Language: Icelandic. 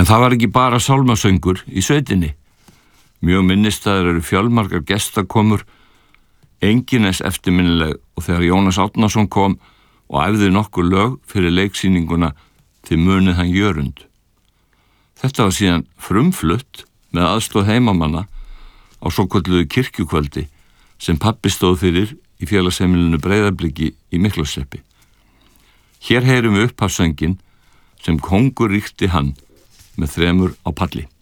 það var ekki bara sálmasöngur í sveitinni. Mjög minnisstæðar eru fjölmargar gestakomur, engin eins eftirminnileg og þegar Jónas Árnason kom og æfði nokkur lög fyrir leiksýninguna Þið munið hann Jörund. Þetta var síðan frumflutt með aðstoð heimamanna á svokölluðu kirkjukvöldi sem pabbi stóð fyrir í félagsheimilinu Breiðabliki í Miklashreppi. Hér heyrum við upphafsönginn sem kóngur ríkti hann með 3 á palli.